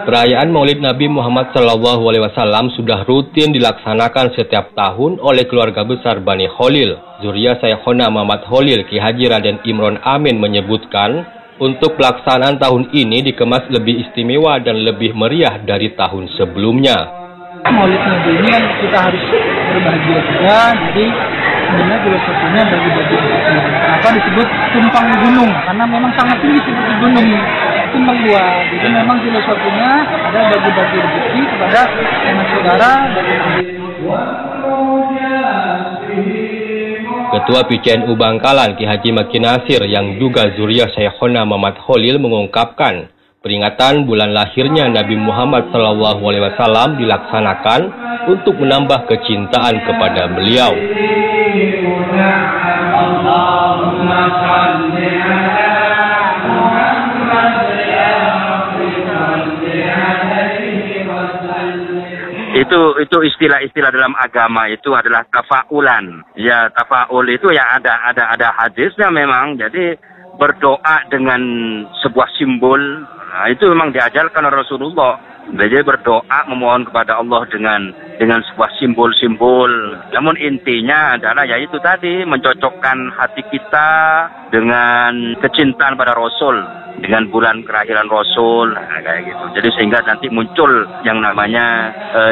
Perayaan Maulid Nabi Muhammad SAW sudah rutin dilaksanakan setiap tahun oleh keluarga besar Bani Khalil. Zuriyah Syekhona Muhammad Khalil, Ki Haji Raden Imron Amin menyebutkan, untuk pelaksanaan tahun ini dikemas lebih istimewa dan lebih meriah dari tahun sebelumnya. Maulid Nabi ini kan kita harus berbahagia juga, jadi sebenarnya filosofinya bagi-bagi. Kenapa disebut tumpang gunung? Karena memang sangat tinggi seperti gunung. Tumpang dua, jadi memang filosofinya ada bagi-bagi rezeki kepada sanak saudara. Ketua PCNU Bangkalan Ki Haji Maki Nasir yang juga zuriyah Syekhona Muhammad Khalil mengungkapkan, peringatan bulan lahirnya Nabi Muhammad SAW dilaksanakan untuk menambah kecintaan kepada beliau. Itu istilah-istilah dalam agama itu adalah tafaulan. Ya, tafaul itu ya ada hadisnya memang. Jadi berdoa dengan sebuah simbol, nah, itu memang diajarkan oleh Rasulullah. Jadi berdoa memohon kepada Allah dengan sebuah simbol-simbol. Namun intinya adalah yaitu tadi mencocokkan hati kita dengan kecintaan pada Rasul, dengan bulan kelahiran Rasul, nah, kayak gitu. Jadi sehingga nanti muncul yang namanya